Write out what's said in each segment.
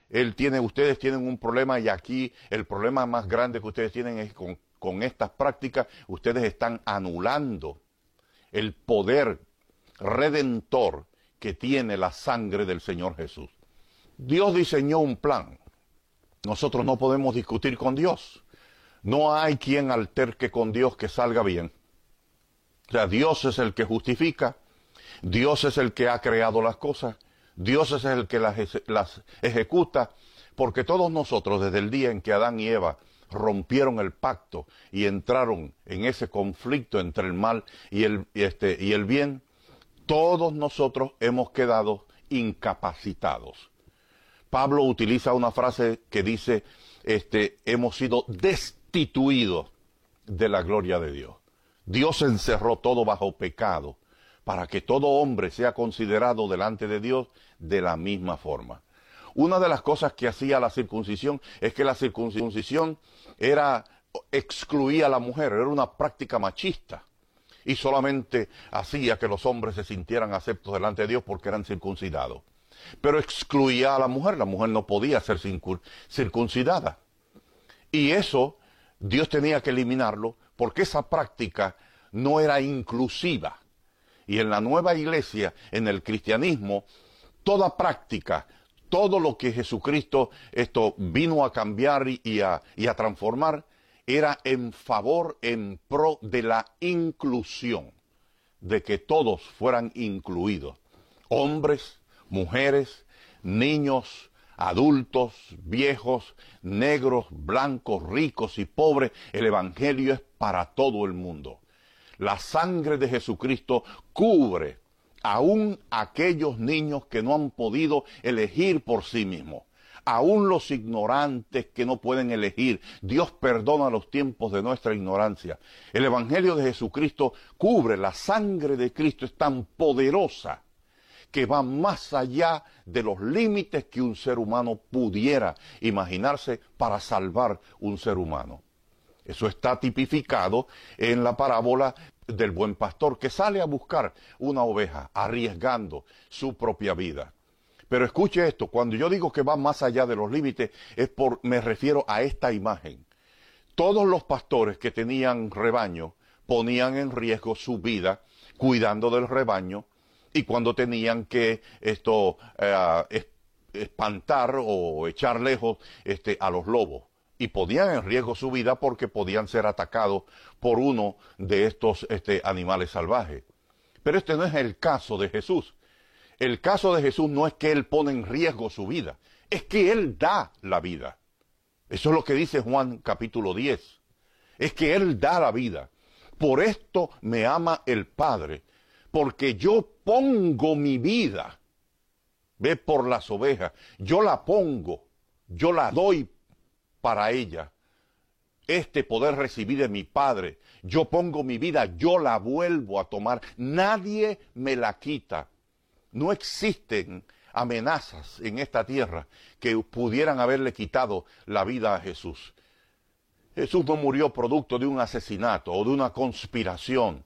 ustedes tienen un problema y aquí el problema más grande que ustedes tienen es con estas prácticas, ustedes están anulando el poder redentor que tiene la sangre del Señor Jesús. Dios diseñó un plan. Nosotros no podemos discutir con Dios. No hay quien alterque con Dios que salga bien. O sea, Dios es el que justifica, Dios es el que ha creado las cosas, Dios es el que las ejecuta, porque todos nosotros, desde el día en que Adán y Eva rompieron el pacto y entraron en ese conflicto entre el mal y el bien, todos nosotros hemos quedado incapacitados. Pablo utiliza una frase que dice, hemos sido destituidos de la gloria de Dios. Dios encerró todo bajo pecado para que todo hombre sea considerado delante de Dios de la misma forma. Una de las cosas que hacía la circuncisión es que la circuncisión excluía a la mujer, era una práctica machista y solamente hacía que los hombres se sintieran aceptos delante de Dios porque eran circuncidados. Pero excluía a la mujer no podía ser circuncidada. Y eso Dios tenía que eliminarlo porque esa práctica no era inclusiva. Y en la nueva iglesia, en el cristianismo, toda práctica, todo lo que Jesucristo vino a cambiar y a transformar, era en favor, en pro de la inclusión, de que todos fueran incluidos. Hombres, mujeres, niños, adultos, viejos, negros, blancos, ricos y pobres, el evangelio es para todo el mundo. La sangre de Jesucristo cubre aún aquellos niños que no han podido elegir por sí mismos, aún los ignorantes que no pueden elegir. Dios perdona los tiempos de nuestra ignorancia. El evangelio de Jesucristo cubre, la sangre de Cristo es tan poderosa que va más allá de los límites que un ser humano pudiera imaginarse para salvar un ser humano. Eso está tipificado en la parábola del buen pastor que sale a buscar una oveja arriesgando su propia vida. Pero escuche esto, cuando yo digo que va más allá de los límites, me refiero a esta imagen. Todos los pastores que tenían rebaño ponían en riesgo su vida cuidando del rebaño, y cuando tenían que espantar o echar lejos a los lobos. Y ponían en riesgo su vida porque podían ser atacados por uno de estos animales salvajes. Pero este no es el caso de Jesús. El caso de Jesús no es que Él pone en riesgo su vida, es que Él da la vida. Eso es lo que dice Juan capítulo 10. Es que Él da la vida. Por esto me ama el Padre, porque yo pongo mi vida, ve, por las ovejas, yo la pongo, yo la doy para ella. Este poder recibí de mi Padre, yo pongo mi vida, yo la vuelvo a tomar, nadie me la quita. No existen amenazas en esta tierra que pudieran haberle quitado la vida a Jesús. Jesús no murió producto de un asesinato o de una conspiración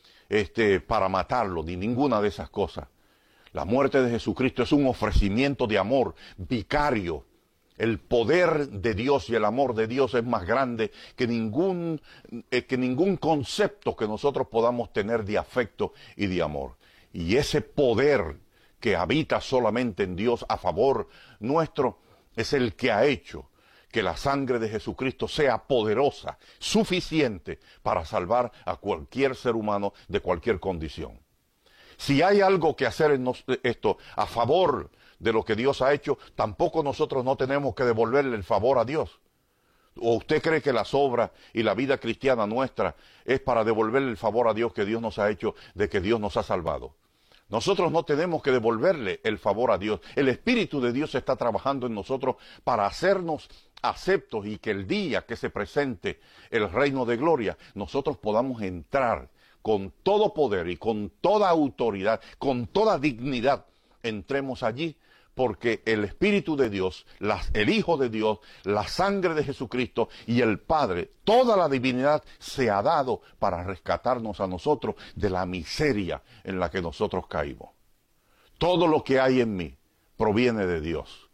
para matarlo, ni ninguna de esas cosas. La muerte de Jesucristo es un ofrecimiento de amor vicario. El poder de Dios y el amor de Dios es más grande que ningún concepto que nosotros podamos tener de afecto y de amor. Y ese poder que habita solamente en Dios a favor nuestro es el que ha hecho que la sangre de Jesucristo sea poderosa, suficiente para salvar a cualquier ser humano de cualquier condición. Si hay algo que hacer en esto a favor de lo que Dios ha hecho, tampoco nosotros no tenemos que devolverle el favor a Dios. ¿O usted cree que las obras y la vida cristiana nuestra es para devolverle el favor a Dios que Dios nos ha hecho, de que Dios nos ha salvado? Nosotros no tenemos que devolverle el favor a Dios. El Espíritu de Dios está trabajando en nosotros para hacernos aceptos y que el día que se presente el reino de gloria, nosotros podamos entrar con todo poder y con toda autoridad, con toda dignidad, entremos allí, porque el Espíritu de Dios, el Hijo de Dios, la sangre de Jesucristo y el Padre, toda la divinidad se ha dado para rescatarnos a nosotros de la miseria en la que nosotros caímos. Todo lo que hay en mí proviene de Dios.